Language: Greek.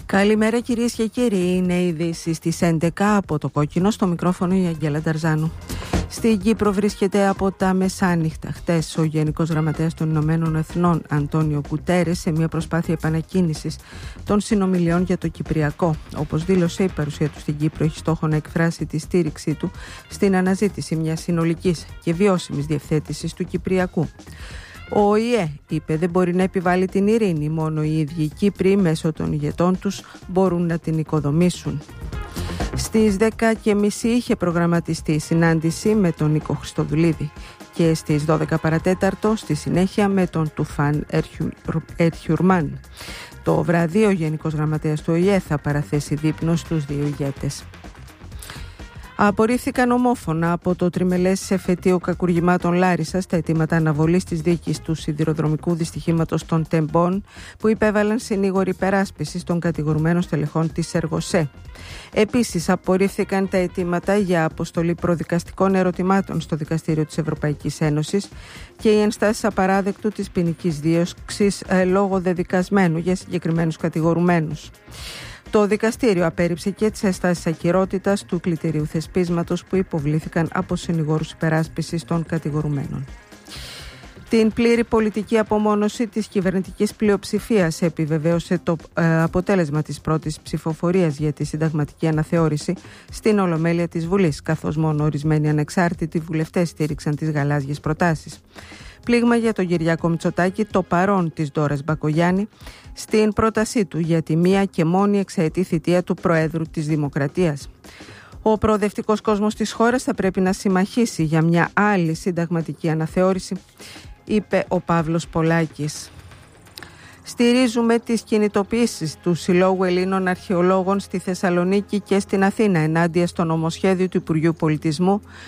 Καλημέρα κυρίες και κύριοι, είναι οι ειδήσεις στις 11 από το Κόκκινο, στο μικρόφωνο η Αγγέλα Νταρζάνου. Στην Κύπρο βρίσκεται από τα μεσάνυχτα χτες ο Γενικός Γραμματέας των Ηνωμένων Εθνών Αντώνιο Γκουτέρες σε μια προσπάθεια επανακίνησης των συνομιλιών για το Κυπριακό. Όπως δήλωσε, η παρουσία του στην Κύπρο έχει στόχο να εκφράσει τη στήριξή του στην αναζήτηση μιας συνολικής και βιώσιμης διευθέτησης του Κυπριακού. Ο ΟΗΕ είπε δεν μπορεί να επιβάλλει την ειρήνη, μόνο οι ίδιοι οι Κύπροι μέσω των ηγετών τους μπορούν να την οικοδομήσουν. Στις 10:30 είχε προγραμματιστεί η συνάντηση με τον Νίκο Χριστοδουλίδη και στις 12 παρατέταρτο στη συνέχεια με τον Τουφάν Ερχιουρμάν. Το βράδυ ο Γενικός Γραμματέας του ΟΗΕ θα παραθέσει δείπνο στους δύο ηγέτες. Απορρίφθηκαν ομόφωνα από το τριμελές εφετείο κακουργημάτων Λάρισσας τα αιτήματα αναβολής της δίκης του σιδηροδρομικού δυστυχήματος των Τεμπών που υπέβαλαν συνήγοροι υπεράσπισης των κατηγορουμένων στελεχών της Εργοσέ. Επίσης, απορρίφθηκαν τα αιτήματα για αποστολή προδικαστικών ερωτημάτων στο Δικαστήριο της Ευρωπαϊκής Ένωσης και οι ενστάσεις απαράδεκτου της ποινικής δίωξης λόγω δεδικασμένου για συγκεκριμένους κατηγορουμένους. Το δικαστήριο απέρριψε και τις ενστάσεις ακυρότητας του κλητηρίου θεσπίσματος που υποβλήθηκαν από συνηγόρους υπεράσπισης των κατηγορουμένων. Την πλήρη πολιτική απομόνωση της κυβερνητικής πλειοψηφίας επιβεβαίωσε το αποτέλεσμα της πρώτης ψηφοφορίας για τη συνταγματική αναθεώρηση στην Ολομέλεια της Βουλής, καθώς μόνο ορισμένοι ανεξάρτητοι βουλευτές στήριξαν τις γαλάζιες προτάσεις. Πλήγμα για τον Κυριάκο Μητσοτάκη το παρόν της Ντόρας Μπακογιάννη στην πρότασή του για τη μία και μόνη εξαετή θητεία του Προέδρου της Δημοκρατίας. Ο προοδευτικός κόσμος της χώρας θα πρέπει να συμμαχίσει για μια άλλη συνταγματική αναθεώρηση, είπε ο Παύλος Πολάκης. Στηρίζουμε τις κινητοποιήσεις του Συλλόγου Ελλήνων Αρχαιολόγων στη Θεσσαλονίκη και στην Αθήνα ενάντια στο νομοσχέδιο του Υπουργείου Πολιτισμού